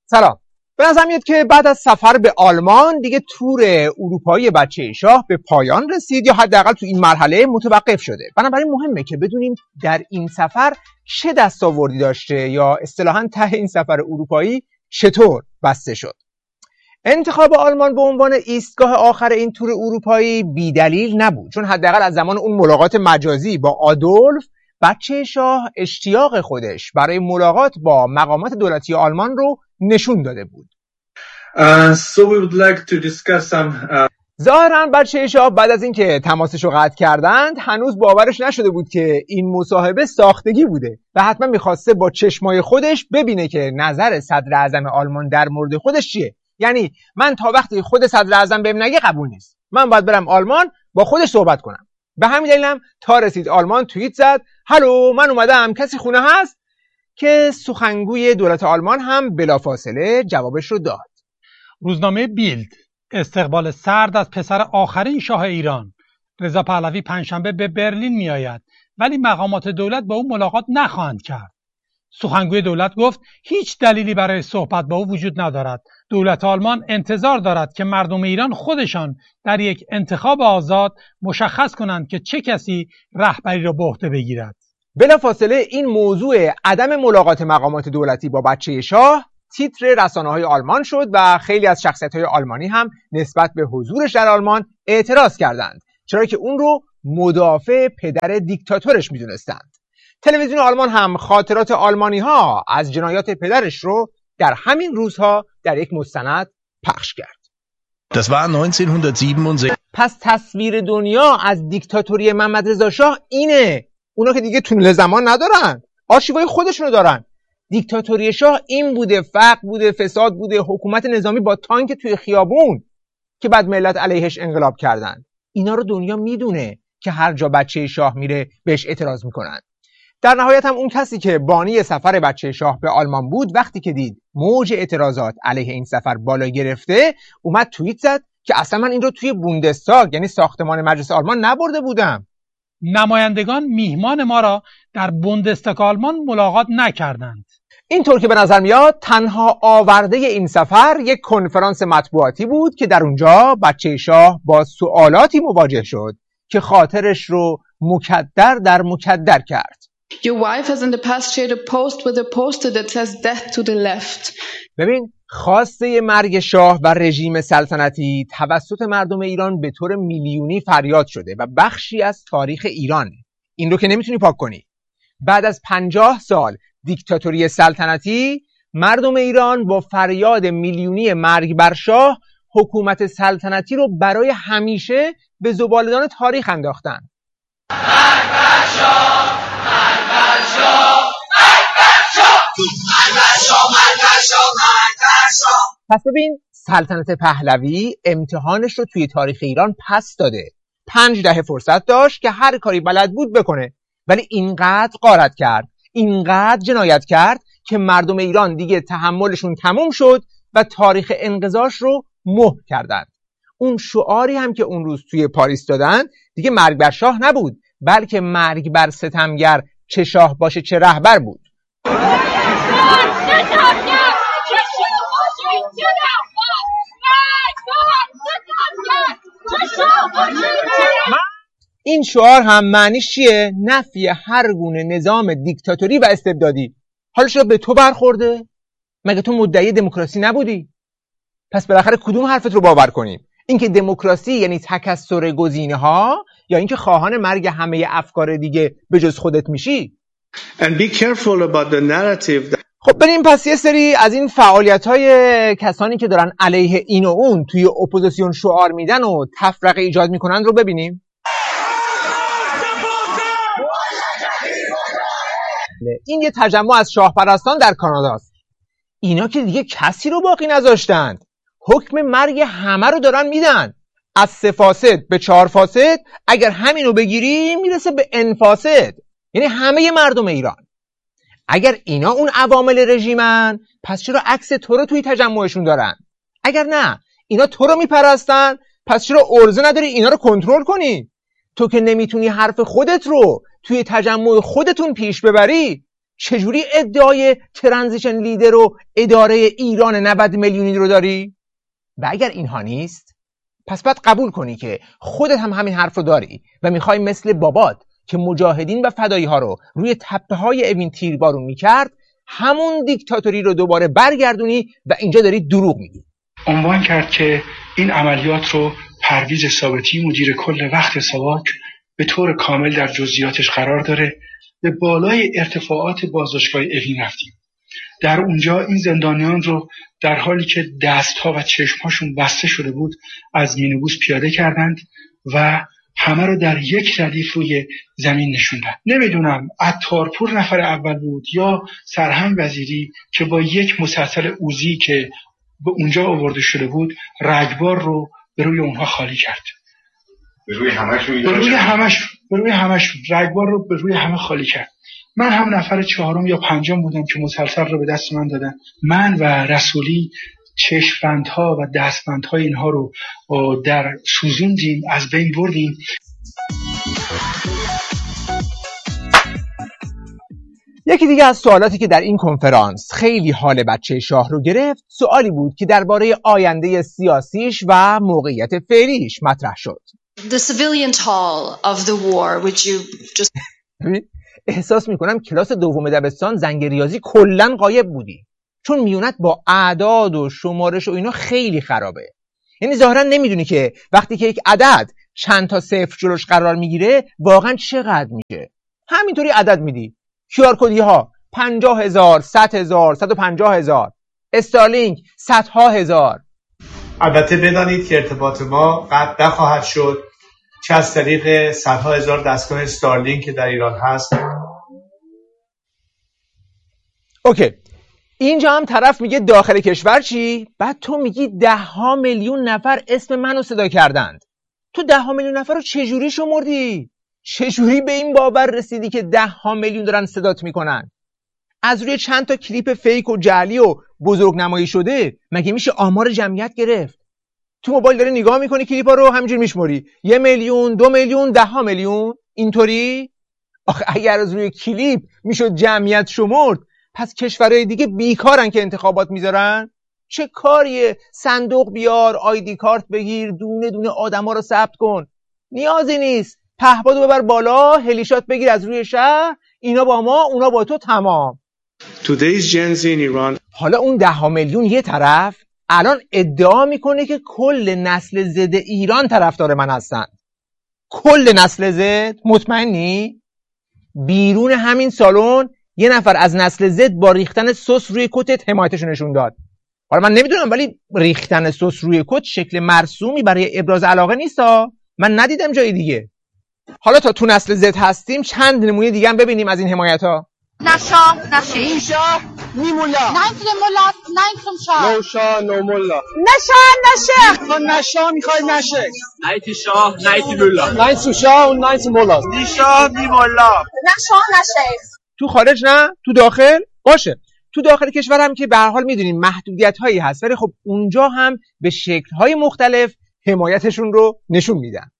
سلام. به نظر میاد که بعد از سفر به آلمان دیگه تور اروپایی بچه شاه به پایان رسید یا حداقل تو این مرحله متوقف شده. بنابراین مهمه که بدونیم در این سفر چه دستاوردی داشته یا اصطلاحاً ته این سفر اروپایی چطور بسته شد. انتخاب آلمان به عنوان ایستگاه آخر این تور اروپایی بی‌دلیل نبود، چون حداقل از زمان اون ملاقات مجازی با آدولف بچه شاه اشتیاق خودش برای ملاقات با مقامات دولتی آلمان رو نشون داده بود. So we would like to discuss some ظاهراً بچه شاه بعد از اینکه تماسش رو قطع کردند هنوز باورش نشده بود که این مصاحبه ساختگی بوده و حتما میخواسته با چشمای خودش ببینه که نظر صدر اعظم آلمان در مورد خودش چیه. یعنی من تا وقتی خود صدر اعظم بهم نگه قبول نیست، من باید برم آلمان با خودش صحبت کنم. به همین دلیلم تا رسید آلمان توییت زد هلو من اومدم کسی خونه هست، که سخنگوی دولت آلمان هم بلافاصله جوابش رو داد. روزنامه بیلد: استقبال سرد از پسر آخرین شاه ایران رضا پهلوی پنجشنبه به برلین می آید، ولی مقامات دولت با او ملاقات نخواهند کرد. سخنگوی دولت گفت هیچ دلیلی برای صحبت با او وجود ندارد. دولت آلمان انتظار دارد که مردم ایران خودشان در یک انتخاب آزاد مشخص کنند که چه کسی رهبری را به عهده بگیرد. بلافاصله این موضوع عدم ملاقات مقامات دولتی با بچه شاه تیتر رسانه‌های آلمان شد و خیلی از شخصیت‌های آلمانی هم نسبت به حضورش در آلمان اعتراض کردند، چرا که اون رو مدافع پدر دیکتاتورش می‌دونستند. تلویزیون آلمان هم خاطرات آلمانی‌ها از جنایات پدرش رو در همین روزها در یک مستند پخش کرد. Das war 1967. پس تصویر دنیا از دیکتاتوری محمد رضا شاه اینه. اونا که دیگه تونل زمان ندارن، آرشیوهای خودشونو دارن. دیکتاتوری شاه این بوده، فقر بوده، فساد بوده، حکومت نظامی با تانک توی خیابون که بعد ملت علیهش انقلاب کردن. اینا رو دنیا میدونه که هر جا بچه شاه میره بهش اعتراض میکنن. در نهایت هم اون کسی که بانی سفر بچه شاه به آلمان بود وقتی که دید موج اعتراضات علیه این سفر بالا گرفته اومد توییت زد که اصلا من این رو توی بوندستاگ یعنی ساختمان مجلس آلمان نبرده بودم. نمایندگان میهمان ما را در بوندستاگ آلمان ملاقات نکردند. اینطور که به نظر میاد تنها آورده این سفر یک کنفرانس مطبوعاتی بود که در اونجا بچه شاه با سوالاتی مواجه شد که خاطرش رو مکدر در مکدر کرد. Your wife has in the past shared a post with a poster that says death to the left. ببین خواسته مرگ شاه و رژیم سلطنتی توسط مردم ایران به طور میلیونی فریاد شده و بخشی از تاریخ ایران. این رو که نمیتونی پاک کنی. بعد از 50 سال دیکتاتوری سلطنتی مردم ایران با فریاد میلیونی مرگ بر شاه حکومت سلطنتی رو برای همیشه به زباله‌دان تاریخ انداختن. مرگ بر شاه، مرگ بر شاه، مرگ بر شاه، مرگ بر شاه، مرگ بر شاه، مرگ بر شاه. پس ببین سلطنت پهلوی امتحانش رو توی تاریخ ایران پس داده. 5 دهه فرصت داشت که هر کاری بلد بود بکنه، ولی اینقدر غارت کرد، اینقدر جنایت کرد که مردم ایران دیگه تحملشون تموم شد و تاریخ انقضاش رو مهر کردند. اون شعاری هم که اون روز توی پاریس دادن دیگه مرگ بر شاه نبود، بلکه مرگ بر ستمگر، چه شاه باشه چه رهبر بود. این شعار هم معنیش چیه؟ نفی هر گونه نظام دیکتاتوری و استبدادی. حالا چرا به تو برخورده؟ مگه تو مدعی دموکراسی نبودی؟ پس بالاخره کدوم حرفت رو باور کنیم؟ اینکه دموکراسی یعنی تکثر گزینه‌ها یا اینکه خواهان مرگ همه افکار دیگه به جز خودت میشی؟ and be careful about the narrative. خب بریم پس یه سری از این فعالیت‌های کسانی که دارن علیه این و اون توی اپوزیسیون شعار میدن و تفرقه ایجاد میکنن رو ببینیم. این یه تجمع از شاه پرستان در کاناداست. اینا که دیگه کسی رو باقی نذاشتند. حکم مرگ همه رو دارن میدن. از 3 فاسد به 4 فاسد اگر همینو بگیری میرسه به N فاسد. یعنی همه مردم ایران. اگر اینا اون عوامل رژیمن پس چرا عکس تو رو توی تجمعشون دارن؟ اگر نه اینا تو رو میپرستن پس چرا ارزه نداری اینا رو کنترل کنی؟ تو که نمیتونی حرف خودت رو توی تجمع خودتون پیش ببری چجوری ادعای ترانزیشن لیدر و اداره ایران 90 میلیونی رو داری؟ و اگر اینها نیست پس باید قبول کنی که خودت هم همین حرف رو داری و میخوای مثل بابات که مجاهدین و فدایی ها رو روی تپه های اوین تیربارون میکرد همون دیکتاتوری رو دوباره برگردونی و اینجا داری دروغ میگی. عنوان کرد که این عملیات رو پرویز ثابتی مدیر کل وقت ساواک به طور کامل در جزئیاتش قرار داره. به بالای ارتفاعات بازداشتگاه اوین رفتیم. در اونجا این زندانیان رو در حالی که دستها و چشمهاشون بسته شده بود از مینیبوس پیاده کردند و همه رو در یک ردیف روی زمین نشوندن. نمیدونم عطارپور نفر اول بود یا سرهنگ وزیری که با یک مسلسل اوزی که به اونجا آورده شده بود رگبار رو به روی اونها خالی کرد. به روی همش رگبار رو به روی همه خالی کرد. من هم نفر چهارم یا پنجم بودم که مسلسل رو به دست من دادن. من و رسولی چشم‌بندها و دستبندهای اینها رو در سوزوندیم، از بین بردیم. یکی دیگه از سوالاتی که در این کنفرانس خیلی حال بچه شاه رو گرفت سوالی بود که درباره آینده سیاسیش و موقعیت فعلیش مطرح شد. The civilian toll of the war which you just احساس میکنم کلاس دوم دبستان زنگ ریاضی کلن غایب بودی، چون میونت با اعداد و شمارش و اینا خیلی خرابه. یعنی ظاهرا نمیدونی که وقتی که یک عدد چند تا صفر جلوش قرار میگیره واقعا چقدر میشه. همینطوری عدد میدی. QR کدی ها 50,000 100,000 150,000 استارلینک صدها هزار. البته بدانید که ارتباط ما قطع نخواهد شد، چه از طریق صدها هزار دستگاه استارلینک که در ایران هست. اوکی، اینجا هم طرف میگه داخل کشور چی؟ بعد تو میگی 10 میلیون نفر اسم منو صدا کردند. تو 10 میلیون نفر رو چجوری شمردی؟ چجوری به این باور رسیدی که 10 میلیون دارن صدات میکنن؟ از روی چند تا کلیپ فیک و جعلی و بزرگ نمایی شده مگه میشه آمار جمعیت گرفت؟ تو موبایل داری نگاه میکنی کلیپا رو همینجوری میشموری 1 میلیون 2 میلیون 10 میلیون اینطوری؟ آخه اگر از روی کلیپ میشد جمعیت شمرد پس کشورهای دیگه بیکارن که انتخابات میذارن؟ چه کاریه؟ صندوق بیار، آیدی کارت بگیر، دونه دونه آدما رو ثبت کن. نیازی نیست. پهپادو ببر بالا، هلیشات بگیر از روی شهر، اینا با ما اونا با تو، تمام. حالا اون 10 میلیون یه طرف الان ادعا میکنه که کل نسل زد ایران طرفدار من هستن. کل نسل زد؟ مطمئنی؟ بیرون همین سالن یه نفر از نسل زد با ریختن سس روی کتت حمایتشو نشون داد. حالا من نمیدونم ولی ریختن سس روی کت شکل مرسومی برای ابراز علاقه نیستا. من ندیدم جای دیگه. حالا تا تو نسل زد هستیم چند نمونه دیگه هم ببینیم از این حمایت ها. نشه این شاه نیمولا نه مولا نه شاه نو شاه نو مولا نشه میخوای نشه نه شاه نه مولا نه شاه و نه مولا نی شاه نی مولا نشه تو خارج نه، تو داخل باشه. تو داخل کشور هم که به هر حال میدونیم محدودیت هایی هست ولی خب اونجا هم به شکل های مختلف حمایتشون رو نشون میدن.